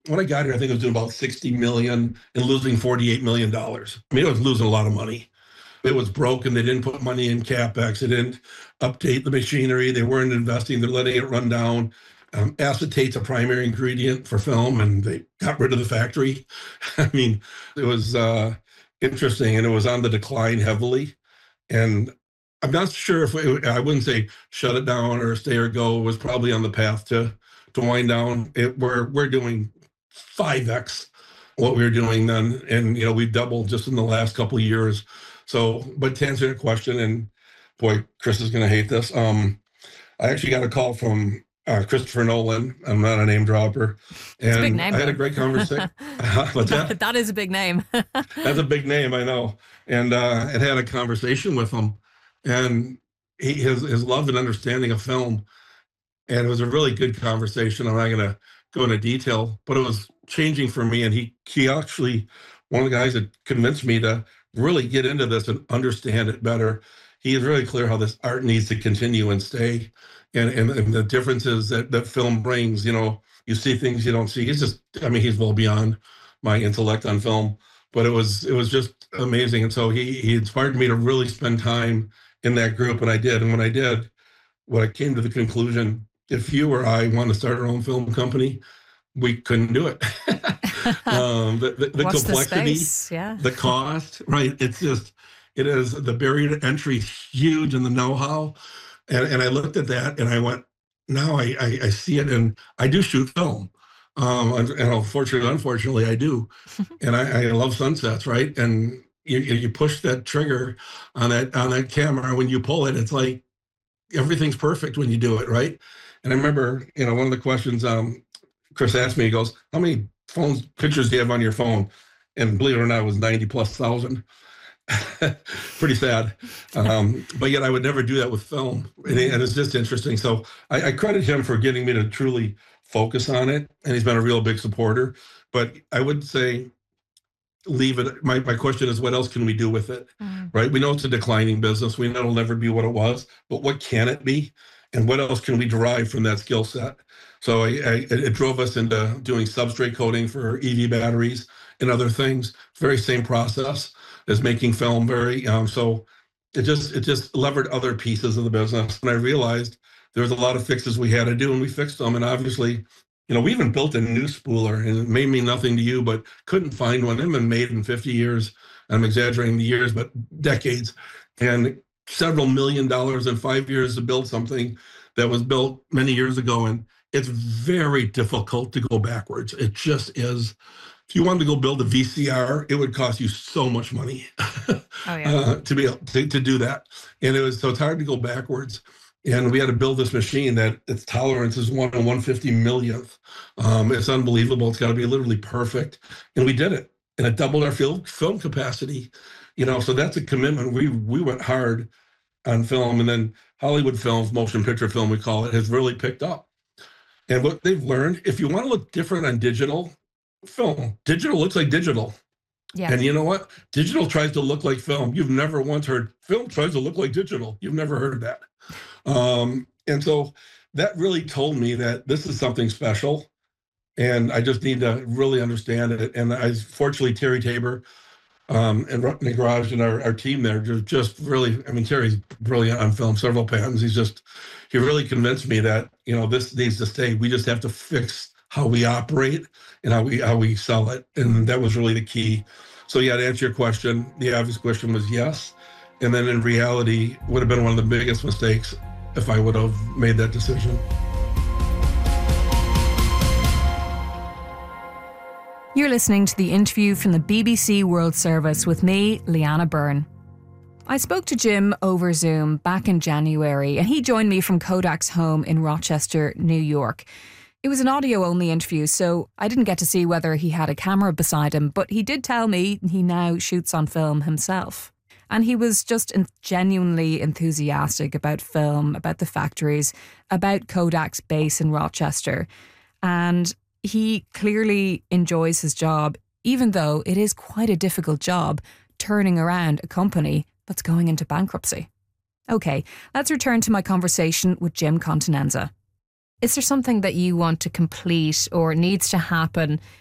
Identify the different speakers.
Speaker 1: when I got here, I think it was doing about 60 million and losing $48 million. I mean, it was losing a lot of money. It was broken. They didn't put money in CapEx. They didn't update the machinery. They weren't investing. They're letting it run down. Acetate's a primary ingredient for film, and they got rid of the factory. I mean, it was interesting, and it was on the decline heavily. And I'm not sure if I wouldn't say shut it down or stay or go. It was probably on the path to wind down. We're doing 5x what we were doing then, and we've doubled just in the last couple of years. So, but to answer your question, and boy, Chris is going to hate this. I actually got a call from Christopher Nolan. I'm not a name dropper,
Speaker 2: and a big name,
Speaker 1: I had a great conversation. What's that?
Speaker 2: That is a big name.
Speaker 1: That's a big name, I know. And I had a conversation with him, and his love and understanding of film, and it was a really good conversation. I'm not going to go into detail, but it was changing for me. And he actually, one of the guys that convinced me to really get into this and understand it better. He is really clear how this art needs to continue and stay, and the differences that film brings. You see things you don't see. He's well beyond my intellect on film, but it was just amazing. And so he inspired me to really spend time in that group, and I did. And when I did, I came to the conclusion, if you or I want to start our own film company, we couldn't do it. The complexity, the cost, right? It is, the barrier to entry is huge, and the know-how. And I looked at that and I went, now I see it, and I do shoot film. And unfortunately, I do. And I love sunsets, right? And you push that trigger on that camera. When you pull it, it's like everything's perfect when you do it, right? And I remember, one of the questions Chris asked me, he goes, how many pictures do you have on your phone? And believe it or not, it was 90,000+. Pretty sad. But yet I would never do that with film. And it's just interesting. So I credit him for getting me to truly focus on it. And he's been a real big supporter. But I would say, leave it. My question is, what else can we do with it? Right? We know it's a declining business. We know it'll never be what it was, but what can it be? And what else can we derive from that skill set? So it drove us into doing substrate coating for EV batteries and other things. Very same process as making film. So it just levered other pieces of the business. And I realized there was a lot of fixes we had to do, and we fixed them. And obviously, we even built a new spooler, and it may mean nothing to you, but couldn't find one. They've been made in 50 years. I'm exaggerating the years, but decades. And several $1 million in 5 years to build something that was built many years ago. And it's very difficult to go backwards. It just is. If you wanted to go build a VCR, it would cost you so much money to be able to do that. And so it's hard to go backwards. And we had to build this machine that its tolerance is 1 in 150 millionth. It's unbelievable. It's got to be literally perfect. And we did it. And it doubled our film capacity. So that's a commitment. We went hard on film. And then Hollywood films, motion picture film, we call it, has really picked up. And what they've learned, if you want to look different on digital, digital looks like digital. Yeah. And you know what? Digital tries to look like film. You've never once heard film tries to look like digital. You've never heard that. And so that really told me that this is something special, and I just need to really understand it. And fortunately, Terry Tabor and Rodney Garage and our team there just really, Terry's brilliant on film, several patents. He really convinced me that, this needs to stay. We just have to fix how we operate and how we sell it. And that was really the key. So yeah, to answer your question, the obvious question was yes. And then in reality, would have been one of the biggest mistakes if I would have made that decision.
Speaker 2: You're listening to the interview from the BBC World Service with me, Leanna Byrne. I spoke to Jim over Zoom back in January, and he joined me from Kodak's home in Rochester, New York. It was an audio-only interview, so I didn't get to see whether he had a camera beside him, but he did tell me he now shoots on film himself. And he was just genuinely enthusiastic about film, about the factories, about Kodak's base in Rochester. And he clearly enjoys his job, even though it is quite a difficult job turning around a company that's going into bankruptcy. Okay, let's return to my conversation with Jim Continenza. Is there something that you want to complete or needs to happen